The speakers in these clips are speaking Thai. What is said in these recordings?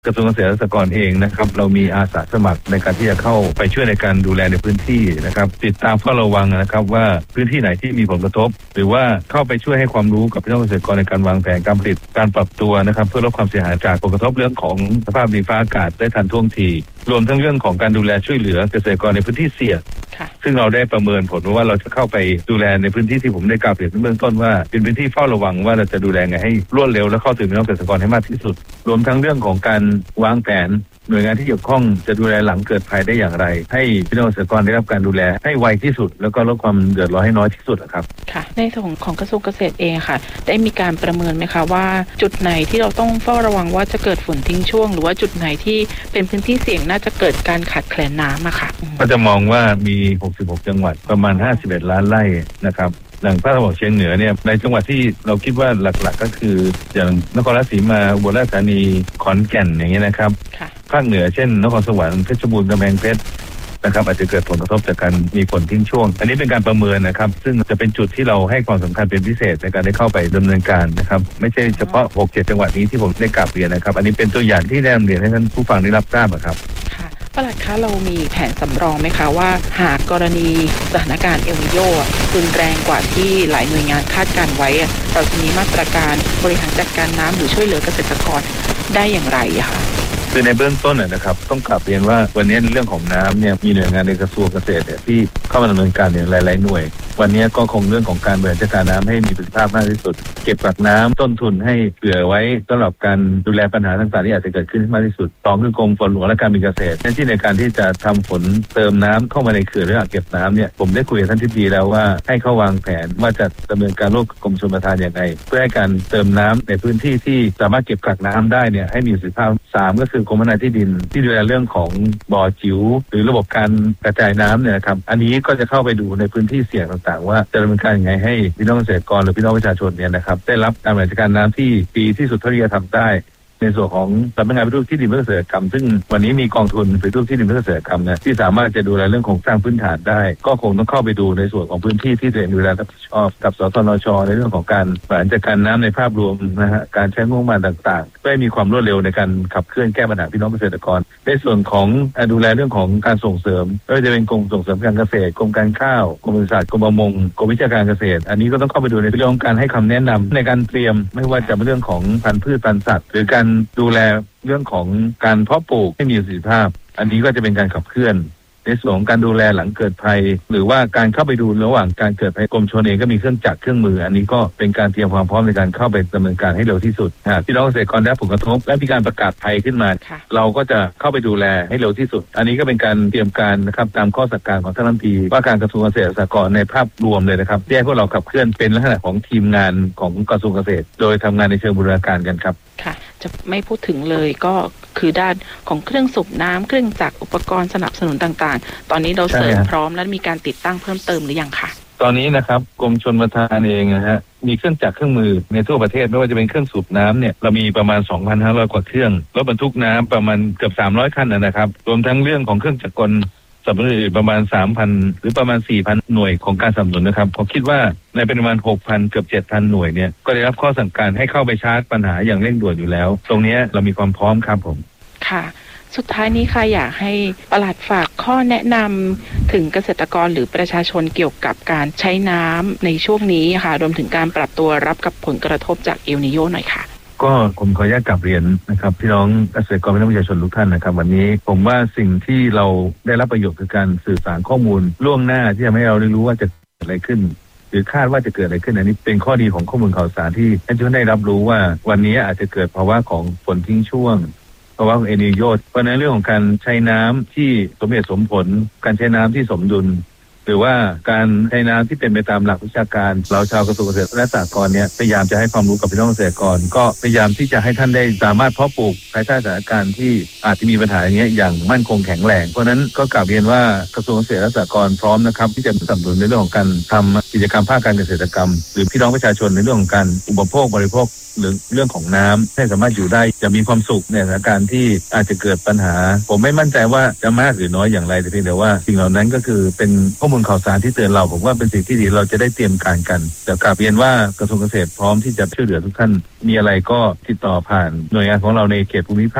กระทรวงเกษตรและสหกรณ์เองนะครับเรามีอาสาสมัครในการที่จะเข้าไปช่วยในการดูแลในพื้นที่นะครับติดตามเฝ้าระวังนะครับว่าพื้นที่ไหนที่มีผลกระทบหรือว่าเข้าไปช่วยให้ความรู้กับพี่น้องเกษตรกรในการวางแผนการผลิตการปรับตัวนะครับเพื่อลดความเสียหายจากผลกระทบเรื่องของสภาพดินฟ้าอากาศได้ทันท่วงทีรวมทั้งเรื่องของการดูแลช่วยเหลือเกษตรกรในพื้นที่เสี่ยงซึ่งเราได้ประเมินผลว่าเราจะเข้าไปดูแลในพื้นที่ที่ผมได้กล่าวถึงเบื้องต้นว่าเป็นพื้นที่เฝ้าระวังว่าเราจะดูแลไงให้รวดเร็วและเข้าถึงพี่น้องเกษตรกรให้มากที่สุดรวมทั้งเรื่องของการวางแผนหน่วยงานที่เกี่ยวข้องจะดูแลหลังเกิดภัยได้อย่างไรให้พี่น้องเกษตรกรได้รับการดูแลให้ไวที่สุดแล้วก็ลดความเดือดร้อนให้น้อยที่สุดครับค่ะในส่วนของกระทรวงเกษตรเองค่ะได้มีการประเมินไหมคะว่าจุดไหนที่เราต้องเฝ้าระวังว่าจะเกิดฝนทิ้งช่วงหรือว่าจุดไหนที่เป็นพื้นที่เสี่ยงน่าจะเกิดการขาดแคลนน้ำอะค่ะก็จะมองว่ามี66จังหวัดประมาณ51ล้านไร่นะครับหลังภาคตะวันออกเฉียงเหนือเนี่ยในจังหวัดที่เราคิดว่าหลักๆก็คืออย่างนครราชสีมาอุบลราชธานีขอนแก่นอย่างเงี้ยนะครับภาคเหนือเช่นนครสวรรค์เพชรบูรณ์กำแพงเพชรนะครับอาจจะเกิดผลกระทบจากการมีฝนทิ้งช่วงอันนี้เป็นการประเมินนะครับซึ่งจะเป็นจุดที่เราให้ความสำคัญเป็นพิเศษในการได้เข้าไปดำเนินการนะครับไม่ใช่เฉพาะ 6-7 จังหวัดนี้ที่ผมได้กล่าวเรียนนะครับอันนี้เป็นตัวอย่างที่ได้นำเรียนให้ท่านผู้ฟังได้รับทราบครับปลัดคะเรามีแผนสำรองไหมคะว่าหากกรณีสถานการณ์เอลนิโญรุนแรงกว่าที่หลายหน่วยงานคาดการไว้เราจะมีมาตรการบริหารจัดการน้ำหรือช่วยเหลือเกษตรกรได้อย่างไรคะคือในเบื้องต้นนะครับต้องกลับเรียนว่าวันนี้เรื่องของน้ำเนี่ยมีหน่วยงานในกระทรวงเกษตรที่เข้ามาดำเนินการเนี่ยหลายๆหน่วยวันนี้ก็คงเรื่องของการบริหารจัดการน้ำให้มีประสิทธิภาพมากที่สุดเก็บกักน้ำต้นทุนให้เผื่อไว้สำหรับการดูแลปัญหาต่างๆที่อาจจะเกิดขึ้นมากที่สุดต่อคือกรมฝนหลวงและการบินเกษตรในการที่จะทำฝนเติมน้ำเข้ามาในเขื่อนหรืออ่างเก็บน้ำเนี่ยผมได้คุยกับท่านทิบดีแล้วว่าให้เขาวางแผนว่าจะดำเนินการร่วมกับกรมชลประทานอย่างไรเพื่อให้การเติมน้ำในพื้นที่ที่สามารถเก็บกักน้ำได้เนี่ยให้มีประสิทธิภาพ3ก็คือกรมพัฒนาที่ดินที่ดูแลเรื่องของบ่อจิ๋วหรือระบบการกระจายน้ำเนี่ยครับอันนี้ก็จะเข้าไปดูในพื้นที่เสี่ยงต่างๆว่าจะดำเนินการยังไงให้พี่น้องเกษตรกรหรือพี่น้องประชาชนเนี่ยนะครับได้รับการบริหารจัดการน้ำที่ดีที่สุดเท่าที่จะทำได้ในส่วนของสำนักงานปฏิรูปที่ดินเพื่อเกษตรกรรมซึ่งวันนี้มีกองทุนปฏิรูปที่ดินเพื่อเกษตรกรรมเนี่ยที่สามารถจะดูแลเรื่องของสร้างพื้นฐานได้ก็คงต้องเข้าไปดูในส่วนของพื้นที่ที่ตัวเองดูแลรับผิดชอบกับสธนช.ในเรื่องของการบริหารจัดการน้ำในภาพรวมนะฮะการใช้งบประมาณต่างๆเพื่อให้มีความรวดเร็วในการขับเคลื่อนแก้ปัญหาพี่น้องเกษตรกรในส่วนของดูแลเรื่องของการส่งเสริมก็จะเป็นกรมส่งเสริมการเกษตรกรมการข้าวกรมปศุสัตว์กรมประมงกรมวิชาการเกษตรอันนี้ก็ต้องเข้าไปดูในเรื่องของการให้คำแนะนำในการเตรียมไม่ว่าจะเป็นเรื่องของพันธุ์พืชพันธุ์สัตว์หรือการดูแลเรื่องของการเพาะปลูกให้มีประสิทธิภาพอันนี้ก็จะเป็นการขับเคลื่อนในส่วนของการดูแลหลังเกิดภัยหรือว่าการเข้าไปดูระหว่างการเกิดภัยกรมชลเองก็มีเครื่องจักรเครื่องมืออันนี้ก็เป็นการเตรียมความพร้อมในการเข้าไปดำเนินการให้เร็วที่สุดพี่น้องเกษตรกรได้ผลกระทบและมีการประกาศภัยขึ้นมาเราก็จะเข้าไปดูแลให้เร็วที่สุดอันนี้ก็เป็นการเตรียมการนะครับตามข้อสั่งการของท่านรัฐมนตรีว่าการกระทรวงเกษตรและสหกรณ์ในภาพรวมเลยนะครับที่ให้พวกเราขับเคลื่อนเป็นลักษณะของทีมงานของกระทรวงเกษตรโดยทำงานในเชิงบูรณาการกันครับค่ะจะไม่พูดถึงเลยก็คือด้านของเครื่องสูบน้ำเครื่องจักรอุปกรณ์สนับสนุนต่างๆตอนนี้เราเสริมพร้อมและมีการติดตั้งเพิ่มเติมหรือยังคะตอนนี้นะครับกรมชลประทานเองนะฮะมีเครื่องจักรเครื่องมือในทั่วประเทศไม่ว่าจะเป็นเครื่องสูบน้ำเนี่ยเรามีประมาณ 2,500 กว่าเครื่องรถบรรทุกน้ำประมาณเกือบ300คันนะครับรวมทั้งเรื่องของเครื่องจักรกลสนับสนุนประมาณ 3,000 หรือประมาณ 4,000 หน่วยของการสนับสนุนนะครับผมคิดว่าในประมาณ 6,000 เกือบ 7,000 หน่วยเนี่ยก็ได้รับข้อสั่งการให้เข้าไปชาร์จปัญหาอย่างเร่งด่วนอยู่แล้วตรงนี้เรามีความพร้อมครับผมค่ะสุดท้ายนี้ค่ะอยากให้ปลัดฝากข้อแนะนำถึงเกษตรกรหรือประชาชนเกี่ยวกับการใช้น้ำในช่วงนี้ค่ะรวมถึงการปรับตัวรับกับผลกระทบจากเอลนิโญหน่อยค่ะก็ผมขออนุญาตกลับเรียนนะครับพี่น้องเกษตรกรพี่น้องประชาชนทุกท่านนะครับวันนี้ผมว่าสิ่งที่เราได้รับประโยชน์คือการสื่อสารข้อมูลล่วงหน้าที่ทำให้เราได้รู้ว่าจะเกิดอะไรขึ้นหรือคาดว่าจะเกิดอะไรขึ้นอันนี้เป็นข้อดีของข้อมูลข่าวสารที่ให้ทุกท่านได้รับรู้ว่าวันนี้อาจจะเกิดภาวะของฝนทิ้งช่วงภาวะของเอลนิโญเพราะในเรื่องของการใช้น้ำที่สมเหตุสมผลการใช้น้ำที่สมดุลหรือว่าการใช้น้ำที่เป็นไปตามหลักวิชาการเราชาวกระทรวงเกษตรและสหกรณ์เนี่ยพยายามจะให้ความรู้กับพี่น้องเกษตรกรก็พยายามที่จะให้ท่านได้สามารถเพาะปลูกภายใต้สถานการณ์ที่อาจจะมีปัญหาอย่างเงี้ยอย่างมั่นคงแข็งแรงเพราะนั้นก็กล่าวเรียนว่ากระทรวงเกษตรและสหกรณ์พร้อมนะครับที่จะสนับสนุนในเรื่องของการทำกิจกรรมภาคการเกษตรกรรมหรือพี่น้องประชาชนในเรื่องของการอุปโภคบริโภคหรือเรื่องของน้ำให้สามารถอยู่ได้จะมีความสุขในสถานการณ์ที่อาจจะเกิดปัญหาผมไม่มั่นใจว่าจะมากหรือน้อยอย่างไรแต่เพียงแต่ว่าสิ่งเหล่านั้นก็คือเป็นข้อมูลข่าวสารที่เตือนเราผมว่าเป็นสิ่งที่ดีเราจะได้เตรียมการกันแต่กลับเรียนว่ากระทรวงเกษตรพร้อมที่จะช่วยเหลือทุกท่านมีอะไรก็ติดต่อผ่านหน่วยงานของเราในเขตภูมิภาค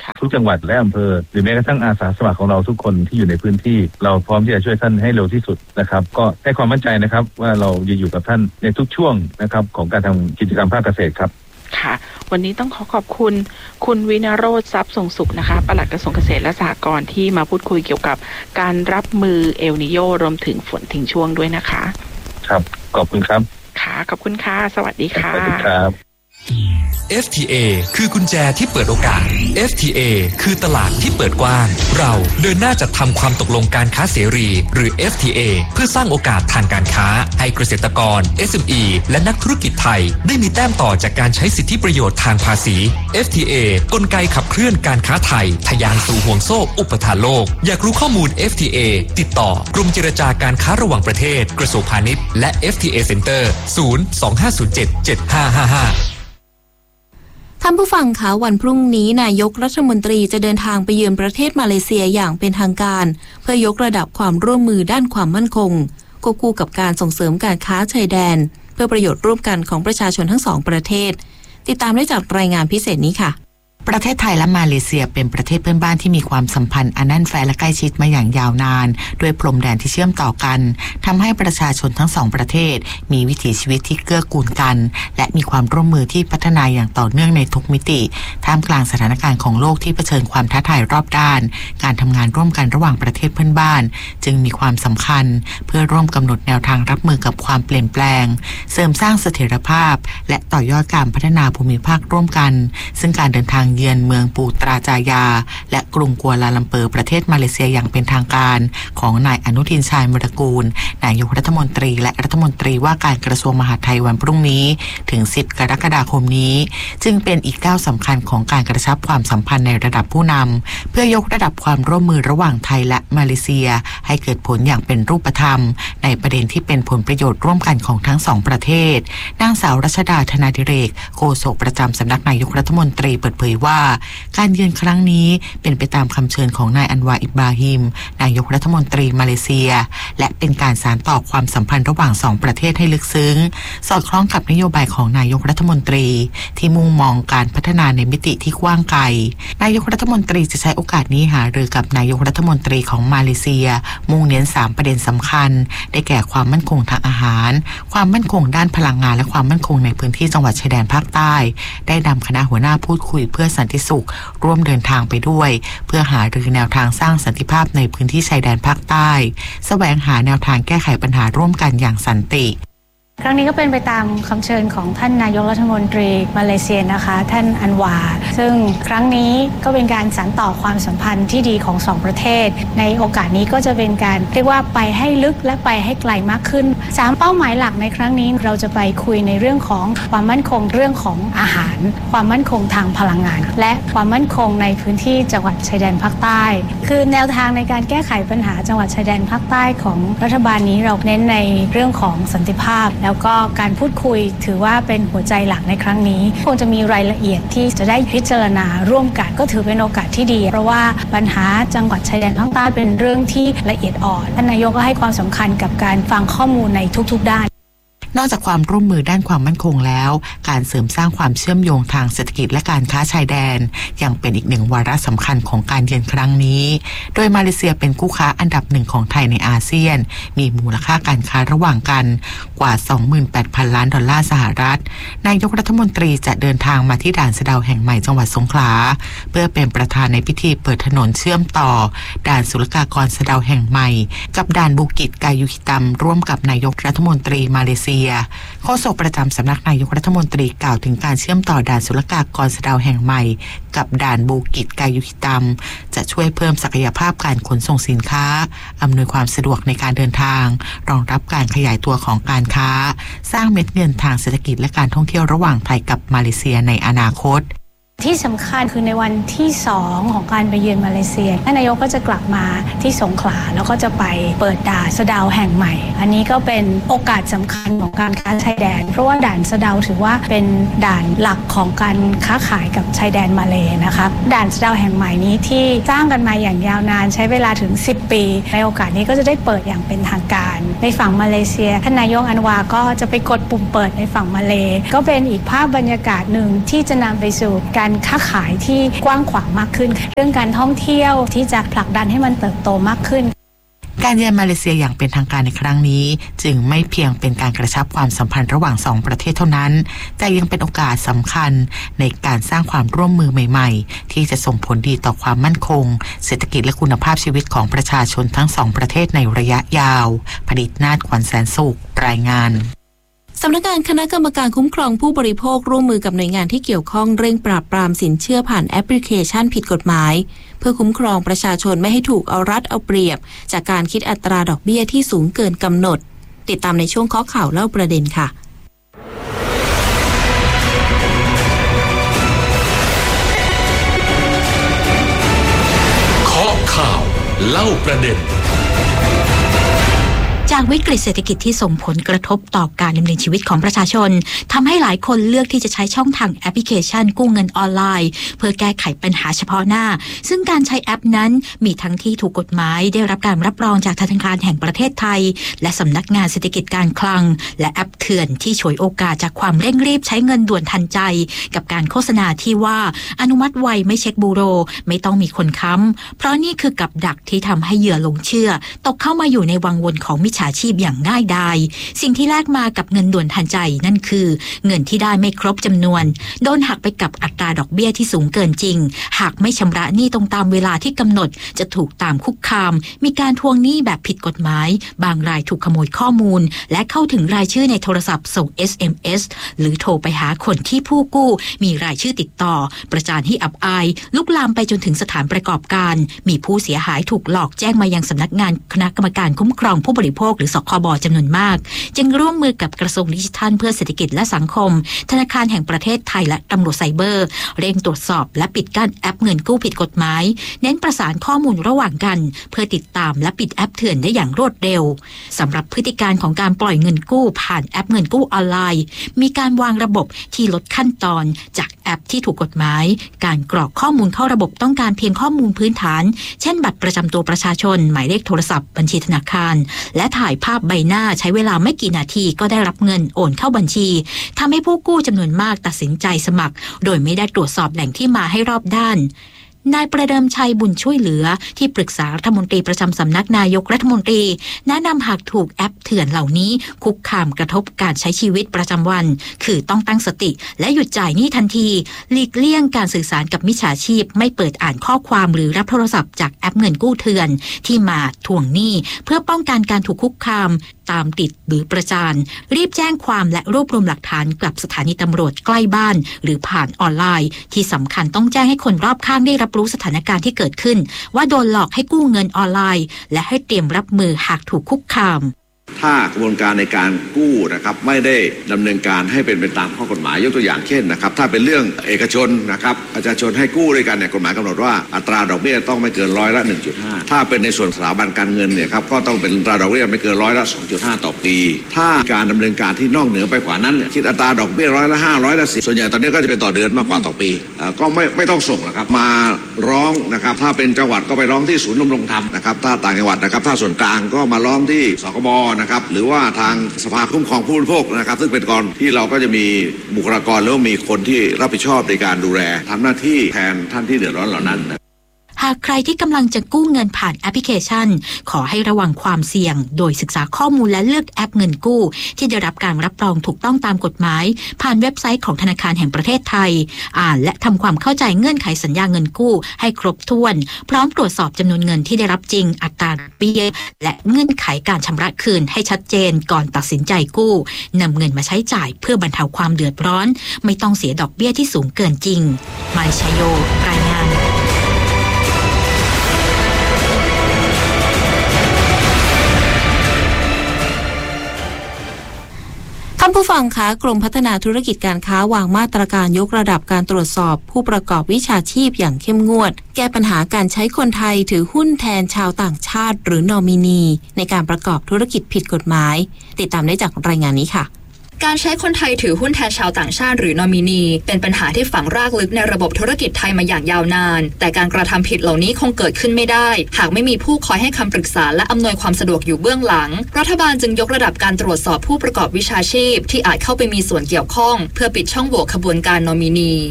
ทุกจังหวัดและอำเภอหรือแม้กระทั่งอาสาสมัครของเราทุกคนที่อยู่ในพื้นที่เราพร้อมที่จะช่วยท่านให้เร็วที่สุดนะครับก็ให้ความมั่นใจนะครับว่าเราจะอยู่กับท่านในทุกช่วงนะครับของการทำกิจกรรมภาคเกษตรครับค่ะวันนี้ต้องขอบคุณคุณวินโรจน์ทรัพย์ส่งสุขนะคะปลัดกระทรวงเกษตรและสหกรณ์ที่มาพูดคุยเกี่ยวกับการรับมือเอลนิโญรวมถึงฝนทิ้งช่วงด้วยนะคะครับขอบคุณครับค่ะขอบคุณค่ะสวัสดีค่ะสวัสดีครับ FTA คือกุญแจที่เปิดโอกาส FTA คือตลาดที่เปิดกว้างเราเดินหน้าจัดทำความตกลงการค้าเสรีหรือ FTA เพื่อสร้างโอกาสทางการค้าให้เกษตรกร SME และนักธุรกิจไทยได้มีแต้มต่อจากการใช้สิทธิประโยชน์ทางภาษี FTA กลไกขับเคลื่อนการค้าไทยทะยานสู่ห่วงโซ่อุปทานโลกอยากรู้ข้อมูล FTA ติดต่อกรมเจรจาการค้าระหว่างประเทศกระทรวงพาณิชย์และ FTA Center 025077555 ท่านผู้ฟังคะวันพรุ่งนี้นายกรัฐมนตรีจะเดินทางไปเยือนประเทศมาเลเซียอย่างเป็นทางการเพื่อยกระดับความร่วมมือด้านความมั่นคงควบคู่กับการส่งเสริมการค้าชายแดนเพื่อประโยชน์ร่วมกันของประชาชนทั้งสองประเทศติดตามได้จากรายงานพิเศษนี้ค่ะประเทศไทยและมาเลเซียเป็นประเทศเพื่อนบ้านที่มีความสัมพันธ์อันแน่นแฟ้นและใกล้ชิดมาอย่างยาวนานด้วยพรมแดนที่เชื่อมต่อกันทำให้ประชาชนทั้งสองประเทศมีวิถีชีวิตที่เกื้อกูลกันและมีความร่วมมือที่พัฒนาอย่างต่อเนื่องในทุกมิติท่ามกลางสถานการณ์ของโลกที่เผชิญความท้าทายรอบด้านการทำงานร่วมกันระหว่างประเทศเพื่อนบ้านจึงมีความสำคัญเพื่อร่วมกำหนดแนวทางรับมือกับความเปลี่ยนแปลงเสริมสร้างเสถียรภาพและต่อยอดการพัฒนาภูมิภาคร่วมกันซึ่งการเดินทางเยือนเมืองปูตราจายาและกรุงกัวลาลัมเปอร์ประเทศมาเลเซียอย่างเป็นทางการของนายอนุทินชาญวิรากูลนายกรัฐมนตรีและรัฐมนตรีว่าการกระทรวงมหาดไทยวันพรุ่งนี้ถึง10กรกฎาคมนี้จึงเป็นอีกก้าวสำคัญของการกระชับความสัมพันธ์ในระดับผู้นำเพื่อยกระดับความร่วมมือระหว่างไทยและมาเลเซียให้เกิดผลอย่างเป็นรูปธรรมในประเด็นที่เป็นผลประโยชน์ร่วมกันของทั้งสองประเทศนางสาวรัชดาธนาธิเรกโฆษกประจำสำนักนายกรัฐมนตรีเปิดเผยว่าการเยือนครั้งนี้เป็นไปตามคำเชิญของนายอันวาอิบราฮิมนายกรัฐมนตรีมาเลเซียและเป็นการสานต่อความสัมพันธ์ระหว่างสองประเทศให้ลึกซึ้งสอดคล้องกับนโยบายของนายกรัฐมนตรีที่มุ่งมองการพัฒนาในมิติที่กว้างไกลนายกรัฐมนตรีจะใช้โอกาสนี้หารือกับนายกรัฐมนตรีของมาเลเซียมุ่งเน้น3ประเด็นสำคัญได้แก่ความมั่นคงทางอาหารความมั่นคงด้านพลังงานและความมั่นคงในพื้นที่จังหวัดชายแดนภาคใต้ได้นำคณะหัวหน้าพูดคุยเพื่อสันติสุขร่วมเดินทางไปด้วยเพื่อหารือแนวทางสร้างสันติภาพในพื้นที่ชายแดนภาคใต้แสวงหาแนวทางแก้ไขปัญหาร่วมกันอย่างสันติครั้งนี้ก็เป็นไปตามคำเชิญของท่านนายกรัฐมนตรีมาเลเซียนะคะท่านอันวาซึ่งครั้งนี้ก็เป็นการสานต่อความสัมพันธ์ที่ดีของสองประเทศในโอกาสนี้ก็จะเป็นการเรียกว่าไปให้ลึกและไปให้ไกลมากขึ้น3เป้าหมายหลักในครั้งนี้เราจะไปคุยในเรื่องของความมั่นคงเรื่องของอาหารความมั่นคงทางพลังงานและความมั่นคงในพื้นที่จังหวัดชายแดนภาคใต้คือแนวทางในการแก้ไขปัญหาจังหวัดชายแดนภาคใต้ของรัฐบาลนี้เราเน้นในเรื่องของสันติภาพแล้วก็การพูดคุยถือว่าเป็นหัวใจหลักในครั้งนี้คงจะมีรายละเอียดที่จะได้พิจารณาร่วมกันก็ถือเป็นโอกาสที่ดีเพราะว่าปัญหาจังหวัดชายแดนภาคใต้เป็นเรื่องที่ละเอียดอ่อนท่านนายกก็ให้ความสำคัญกับการฟังข้อมูลในทุกๆด้านนอกจากความร่วมมือด้านความมั่นคงแล้วการเสริมสร้างความเชื่อมโยงทางเศรษฐกิจและการค้าชายแดนยังเป็นอีกหนึ่งวาระสำคัญของการเยือนครั้งนี้โดยมาเลเซียเป็นคู่ค้าอันดับ1ของไทยในอาเซียนมีมูลค่าการค้าระหว่างกันกว่า 28,000 ล้านดอลลาร์สหรัฐนายกรัฐมนตรีจะเดินทางมาที่ด่านสะเดาแห่งใหม่จังหวัดสงขลาเพื่อเป็นประธานในพิธีเปิดถนนเชื่อมต่อด่านศุลกากรสะเดาแห่งใหม่กับด่านบูกิจกายุฮิตัมร่วมกับนายกรัฐมนตรีมาเลเซียโฆษกประจำสำนักนายกรัฐมนตรีกล่าวถึงการเชื่อมต่อด่านศุลกากรสะเดาแห่งใหม่กับด่านบูกิจกายุฮิตัมจะช่วยเพิ่มศักยภาพการขนส่งสินค้าอำนวยความสะดวกในการเดินทางรองรับการขยายตัวของการค้าสร้างเม็ดเงินทางเศรษฐกิจและการท่องเที่ยวระหว่างไทยกับมาเลเซียในอนาคตที่สำคัญคือในวันที่2ของการไปเยือนมาเลเซียท่านนายกก็จะกลับมาที่สงขลาแล้วก็จะไปเปิดด่านสะเดาแห่งใหม่อันนี้ก็เป็นโอกาสสำคัญของการค้าชายแดนเพราะว่าด่านสะเดาถือว่าเป็นด่านหลักของการค้าขายกับชายแดนมาเลนะคะด่านสะเดาแห่งใหม่นี้ที่สร้างกันมาอย่างยาวนานใช้เวลาถึง10ปีในโอกาสนี้ก็จะได้เปิดอย่างเป็นทางการในฝั่งมาเลเซียท่านนายกอันวาก็จะไปกดปุ่มเปิดในฝั่งมาเลก็เป็นอีกภาพบรรยากาศหนึ่งที่จะนำไปสู่การการค้าขายที่กว้างขวางมากขึ้นเรื่องการท่องเที่ยวที่จะผลักดันให้มันเติบโตมากขึ้นการเยือนมาเลเซียอย่างเป็นทางการในครั้งนี้จึงไม่เพียงเป็นการกระชับความสัมพันธ์ระหว่าง2ประเทศเท่านั้นแต่ยังเป็นโอกาสสำคัญในการสร้างความร่วมมือใหม่ๆที่จะส่งผลดีต่อความมั่นคงเศรษฐกิจและคุณภาพชีวิตของประชาชนทั้ง2ประเทศในระยะยาวผลิตนาถ ขวัญแสนสุขรายงานสำนักงานคณะกรรมการคุ้มครองผู้บริโภคร่วมมือกับหน่วยงานที่เกี่ยวข้องเร่งปราบปรามสินเชื่อผ่านแอปพลิเคชันผิดกฎหมายเพื่อคุ้มครองประชาชนไม่ให้ถูกเอารัดเอาเปรียบจากการคิดอัตราดอกเบี้ยที่สูงเกินกำหนดติดตามในช่วงเคาะข่าวเล่าประเด็นค่ะเคาะข่าวเล่าประเด็นจากวิกฤตเศรษฐกิจที่ส่งผลกระทบต่อการดำเนินชีวิตของประชาชนทำให้หลายคนเลือกที่จะใช้ช่องทางแอปพลิเคชันกู้เงินออนไลน์เพื่อแก้ไขปัญหาเฉพาะหน้าซึ่งการใช้แอปนั้นมีทั้งที่ถูกกฎหมายได้รับการรับรองจากธนาคารแห่งประเทศไทยและสำนักงานเศรษฐกิจการคลังและแอปเถื่อนที่ฉวยโอกาสจากความเร่งรีบใช้เงินด่วนทันใจกับการโฆษณาที่ว่าอนุมัติไวไม่เช็คบูโรไม่ต้องมีคนค้ำเพราะนี่คือกับดักที่ทำให้เหยื่อหลงเชื่อตกเข้ามาอยู่ในวังวนของมิจฉาชีพอย่างง่ายดายสิ่งที่แลกมากับเงินด่วนทันใจนั่นคือเงินที่ได้ไม่ครบจำนวนโดนหักไปกับอัตราดอกเบี้ยที่สูงเกินจริงหากไม่ชำระหนี้ตรงตามเวลาที่กำหนดจะถูกตามคุกคามมีการทวงหนี้แบบผิดกฎหมายบางรายถูกขโมยข้อมูลและเข้าถึงรายชื่อในโทรศัพท์ส่ง SMS หรือโทรไปหาคนที่ผู้กู้มีรายชื่อติดต่อประจานให้อับอายลุกลามไปจนถึงสถานประกอบการมีผู้เสียหายถูกหลอกแจ้งมายังสำนักงานคณะกรรมการคุ้มครองผู้บริโภคหรือสคบ.จำนวนมากจึงร่วมมือกับกระทรวงดิจิทัลเพื่อเศรษฐกิจและสังคมธนาคารแห่งประเทศไทยและตำรวจไซเบอร์เร่งตรวจสอบและปิดกั้นแอปเงินกู้ผิดกฎหมายเน้นประสานข้อมูลระหว่างกันเพื่อติดตามและปิดแอปเถื่อนได้อย่างรวดเร็วสำหรับพฤติการของการปล่อยเงินกู้ผ่านแอปเงินกู้ออนไลน์มีการวางระบบที่ลดขั้นตอนจากแอปที่ถูกกฎหมายการกรอกข้อมูลเข้าระบบต้องการเพียงข้อมูลพื้นฐานเช่นบัตรประจำตัวประชาชนหมายเลขโทรศัพท์บัญชีธนาคารและถ่ายภาพใบหน้าใช้เวลาไม่กี่นาทีก็ได้รับเงินโอนเข้าบัญชีทำให้ผู้กู้จำนวนมากตัดสินใจสมัครโดยไม่ได้ตรวจสอบแหล่งที่มาให้รอบด้านนายประเดิมชัยบุญช่วยเหลือที่ปรึกษารัฐมนตรีประจำสำนักนายกรัฐมนตรีแนะนำหากถูกแอปเถื่อนเหล่านี้คุกคามกระทบการใช้ชีวิตประจำวันคือต้องตั้งสติและหยุดจ่ายหนี้ทันทีหลีกเลี่ยงการสื่อสารกับมิจฉาชีพไม่เปิดอ่านข้อความหรือรับโทรศัพท์จากแอปเงินกู้เถื่อนที่มาทวงหนี้เพื่อป้องกันการถูกคุกคามตามติดหรือประจานรีบแจ้งความและรวบรวมหลักฐานกับสถานีตำรวจใกล้บ้านหรือผ่านออนไลน์ที่สำคัญต้องแจ้งให้คนรอบข้างได้รับรู้สถานการณ์ที่เกิดขึ้นว่าโดนหลอกให้กู้เงินออนไลน์และให้เตรียมรับมือหากถูกคุกคามถ้ากระบวนการในการกู้นะครับไม่ได้ดำเนินการให้เป็นไปตามข้อกฎหมายยกตัวอย่างเช่นนะครับถ้าเป็นเรื่องเอกชนนะครับประชาชนให้กู้ด้วยกันเนี่ยกฎหมายกำหนดว่าอัตราดอกเบี้ยต้องไม่เกิน100% ถ้าเป็นในส่วนสถาบันการเงินเนี่ยครับก็ต้องเป็นอัตราดอกเบี้ยไม่เกิน2.5%ต่อปีถ้าการดำเนินการที่นอกเหนือไปกว่านั้นคิดอัตราดอกเบี้ย5%, 10%ส่วนใหญ่ตอนนี้ก็จะเป็นต่อเดือนมากกว่าต่อปีก็ไม่ต้องส่งนะครับมาร้องนะครับถ้าเป็นจังหวัดก็ไปร้องที่ศูนย์ดำรงธรรมนะครับถ้าต่างจังหวัดนะครับถ้าส่วนกลางก็มาร้องที่สคบ.นะครับหรือว่าทางสภาคุ้มครองผู้บริโภคนะครับซึ่งเป็นกองที่เราก็จะมีบุคลากรแล้วมีคนที่รับผิดชอบในการดูแลทำหน้าที่แทนท่านที่เดือดร้อนเหล่านั้นหากใครที่กำลังจะกู้เงินผ่านแอปพลิเคชันขอให้ระวังความเสี่ยงโดยศึกษาข้อมูลและเลือกแอปเงินกู้ที่ได้รับการรับรองถูกต้องตามกฎหมายผ่านเว็บไซต์ของธนาคารแห่งประเทศไทยอ่านและทำความเข้าใจเงื่อนไขสัญญาเงินกู้ให้ครบถ้วนพร้อมตรวจสอบจำนวนเงินที่ได้รับจริงอัตราดอกเบี้ยและเงื่อนไขการชำระคืนให้ชัดเจนก่อนตัดสินใจกู้นำเงินมาใช้จ่ายเพื่อบรรเทาความเดือดร้อนไม่ต้องเสียดอกเบี้ยที่สูงเกินจริงมาริชโยรายงานท่านผู้ฟังคะกรมพัฒนาธุรกิจการค้าวางมาตรการยกระดับการตรวจสอบผู้ประกอบวิชาชีพอย่างเข้มงวดแก้ปัญหาการใช้คนไทยถือหุ้นแทนชาวต่างชาติหรือนอมินีในการประกอบธุรกิจผิดกฎหมายติดตามได้จากรายงานนี้ค่ะการใช้คนไทยถือหุ้นแทนชาวต่างชาติหรือนอมินีเป็นปัญหาที่ฝังรากลึกในระบบธุรกิจไทยมาอย่างยาวนานแต่การกระทำผิดเหล่านี้คงเกิดขึ้นไม่ได้หากไม่มีผู้คอยให้คำปรึกษาและอำนวยความสะดวกอยู่เบื้องหลังรัฐบาลจึงยกระดับการตรวจสอบผู้ประกอบวิชาชีพที่อาจเข้าไปมีส่วนเกี่ยวข้องเพื่อปิดช่องโหว่ขบวนการนอมินี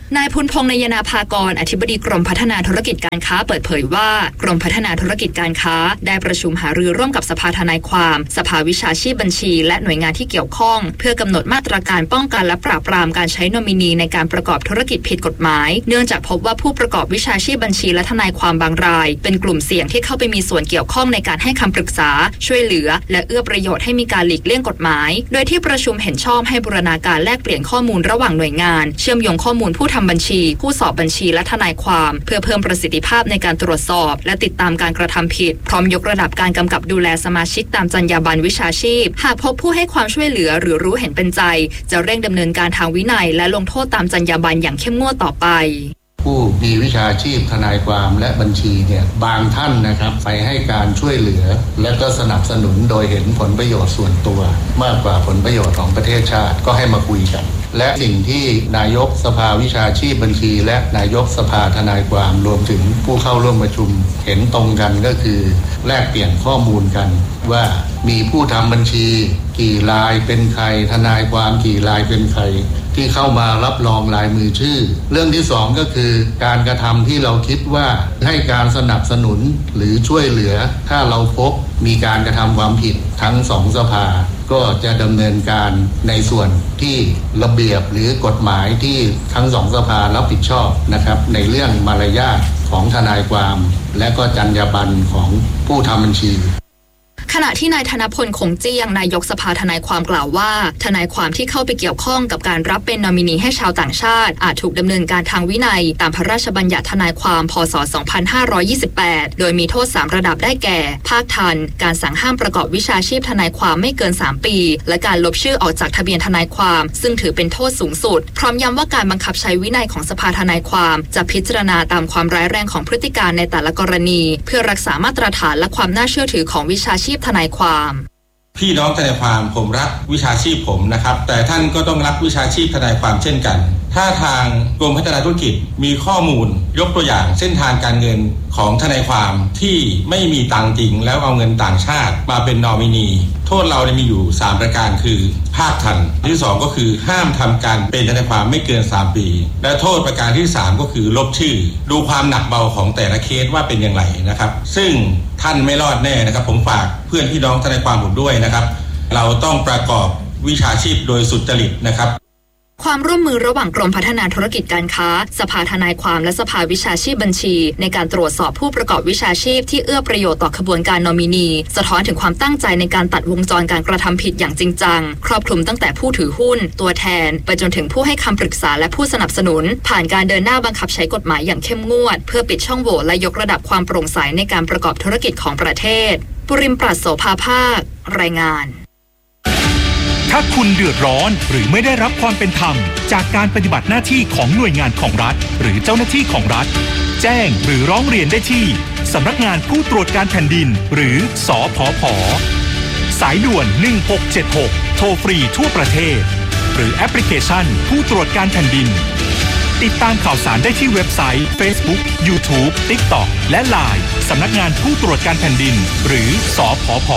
นายพุนพงษ์นยนาภากรอธิบดีกรมพัฒนาธุรกิจการค้าเปิดเผยว่ากรมพัฒนาธุรกิจการค้าได้ประชุมหารือร่วมกับสภาทนายความสภาวิชาชีพบัญชีและหน่วยงานที่เกี่ยวข้องเพื่อกำหนดมาตรการป้องกันและปราบปรามการใช้นอมินีในการประกอบธุรกิจผิดกฎหมายเนื่องจากพบว่าผู้ประกอบวิชาชีพบัญชีและทนายความบางรายเป็นกลุ่มเสี่ยงที่เข้าไปมีส่วนเกี่ยวข้องในการให้คำปรึกษาช่วยเหลือและเอื้อประโยชน์ให้มีการหลีกเลี่ยงกฎหมายโดยที่ประชุมเห็นชอบให้บูรณาการแลกเปลี่ยนข้อมูลระหว่างหน่วยงานเชื่อมโยงข้อมูลผู้ทำบัญชีผู้สอบบัญชีและทนายความเพื่อเพิ่มประสิทธิภาพในการตรวจสอบและติดตามการกระทำผิดพร้อมยกระดับการกำกับดูแลสมาชิกตามจรรยาบรรณวิชาชีพหากพบผู้ให้ความช่วยเหลือหรือรู้เห็นเป็นใจจะเร่งดำเนินการทางวินัยและลงโทษตามจรรยาบรรณอย่างเข้มงวดต่อไปผู้มีวิชาชีพทนายความและบัญชีเนี่ยบางท่านนะครับไปให้การช่วยเหลือและก็สนับสนุนโดยเห็นผลประโยชน์ส่วนตัวมากกว่าผลประโยชน์ของประเทศชาติก็ให้มาคุยกันและสิ่งที่นายกสภาวิชาชีพบัญชีและนายกสภาทนายความรวมถึงผู้เข้าร่วมประชุมเห็นตรงกันก็คือแลกเปลี่ยนข้อมูลกันว่ามีผู้ทำบัญชีกี่รายเป็นใครทนายความกี่รายเป็นใครที่เข้ามารับรองลายมือชื่อเรื่องที่สองก็คือการกระทำที่เราคิดว่าให้การสนับสนุนหรือช่วยเหลือถ้าเราพบมีการกระทำความผิดทั้งสองสภาก็จะดำเนินการในส่วนที่ระเบียบหรือกฎหมายที่ทั้งสองสภารับผิดชอบนะครับในเรื่องมารยาทของทนายความและก็จรรยาบรรณของผู้ทำบัญชีขณะที่นายธนพลคงเจียงนายกสภาทนายความกล่าวว่าทนายความที่เข้าไปเกี่ยวข้องกับการรับเป็นนอมินีให้ชาวต่างชาติอาจถูกดำเนินการทางวินัยตามพระราชบัญญัติทนายความพ.ศ. 2528โดยมีโทษ3ระดับได้แก่ภาคทันการสั่งห้ามประกอบวิชาชีพทนายความไม่เกิน3ปีและการลบชื่อออกจากทะเบียนทนายความซึ่งถือเป็นโทษสูงสุดพร้อมย้ำว่าการบังคับใช้วินัยของสภาทนายความจะพิจารณาตามความร้ายแรงของพฤติการในแต่ละกรณีเพื่อรักษามาตรฐานและความน่าเชื่อถือของวิชาชีพทนายความพี่น้องทนายความผมรักวิชาชีพผมนะครับแต่ท่านก็ต้องรักวิชาชีพทนายความเช่นกันถ้าทางกรมพัฒนาธุรกิจมีข้อมูลยกตัวอย่างเส้นทางการเงินของทนายความที่ไม่มีตังจริงแล้วเอาเงินต่างชาติมาเป็นนอมินีโทษเรามีอยู่3ประการคือภาคทันที่2ก็คือห้ามทำการเป็นทนายความไม่เกิน3ปีและโทษประการที่3ก็คือลบชื่อดูความหนักเบาของแต่ละเคสว่าเป็นอย่างไรนะครับซึ่งท่านไม่รอดแน่นะครับผมฝากเพื่อนพี่น้องทนายความผมด้วยนะครับเราต้องประกอบวิชาชีพโดยสุจริตนะครับความร่วมมือระหว่างกรมพัฒนาธุรกิจการค้าสภาทนายความและสภาวิชาชีพบัญชีในการตรวจสอบผู้ประกอบวิชาชีพที่เอื้อประโยชน์ต่อขบวนการนอมินีสะท้อนถึงความตั้งใจในการตัดวงจรการกระทำผิดอย่างจริงจังครอบคลุมตั้งแต่ผู้ถือหุ้นตัวแทนไปจนถึงผู้ให้คำปรึกษาและผู้สนับสนุนผ่านการเดินหน้าบังคับใช้กฎหมายอย่างเข้มงวดเพื่อปิดช่องโหว่และยกระดับความโปร่งใสในการประกอบธุรกิจของประเทศปุริมปรัชโสภาภาครายงานถ้าคุณเดือดร้อนหรือไม่ได้รับความเป็นธรรมจากการปฏิบัติหน้าที่ของหน่วยงานของรัฐหรือเจ้าหน้าที่ของรัฐแจ้งหรือร้องเรียนได้ที่สำนักงานผู้ตรวจการแผ่นดินหรือสผผ.สายด่วน1676โทรฟรีทั่วประเทศหรือแอปพลิเคชันผู้ตรวจการแผ่นดินติดตามข่าวสารได้ที่เว็บไซต์ Facebook YouTube TikTok และ LINE สำนักงานผู้ตรวจการแผ่นดินหรือสผผ.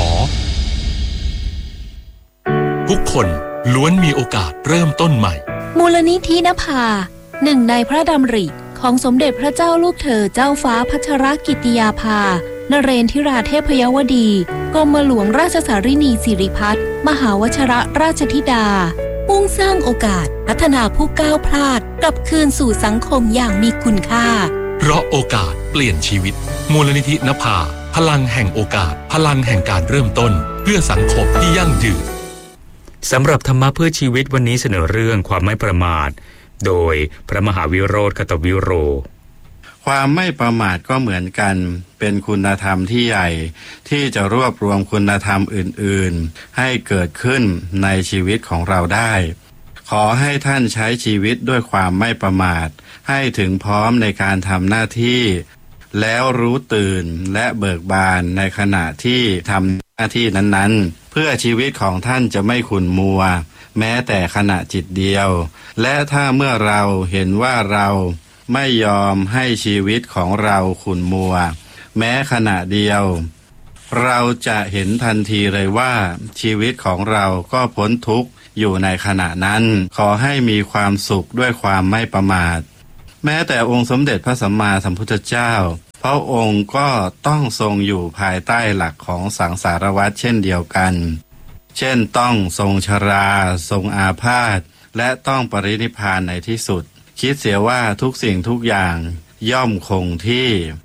ทุกคนล้วนมีโอกาสเริ่มต้นใหม่มูลนิธินภาหนึ่งในพระดำริของสมเด็จพระเจ้าลูกเธอเจ้าฟ้าพัชรกิติยาภานเรนทิราเทพยวดีกรมหลวงราชสารินีสิริพัฒน์มหาวชิรราชธิดามุ่งสร้างโอกาสพัฒนาผู้ก้าวพลาดกลับคืนสู่สังคมอย่างมีคุณค่าเพราะโอกาสเปลี่ยนชีวิตมูลนิธินภาพลังแห่งโอกาสพลังแห่งการเริ่มต้นเพื่อสังคมที่ยั่งยืนสำหรับธรรมะเพื่อชีวิตวันนี้เสนอเรื่องความไม่ประมาทโดยพระมหาวิโรจน์ คตวิโรความไม่ประมาทก็เหมือนกันเป็นคุณธรรมที่ใหญ่ที่จะรวบรวมคุณธรรมอื่นๆให้เกิดขึ้นในชีวิตของเราได้ขอให้ท่านใช้ชีวิตด้วยความไม่ประมาทให้ถึงพร้อมในการทำหน้าที่แล้วรู้ตื่นและเบิกบานในขณะที่ทำหน้าที่นั้นๆเพื่อชีวิตของท่านจะไม่ขุ่นมัวแม้แต่ขณะจิตเดียวและถ้าเมื่อเราเห็นว่าเราไม่ยอมให้ชีวิตของเราขุ่นมัวแม้ขณะเดียวเราจะเห็นทันทีเลยว่าชีวิตของเราก็พ้นทุกข์อยู่ในขณะนั้นขอให้มีความสุขด้วยความไม่ประมาทแม้แต่องค์สมเด็จพระสัมมาสัมพุทธเจ้าพระองค์ก็ต้องทรงอยู่ภายใต้หลักของสังสารวัฏเช่นเดียวกันเช่นต้องทรงชราทรงอาพาธและต้องปรินิพพานในที่สุดคิดเสียว่าทุกสิ่งทุกอย่างย่อมคงที่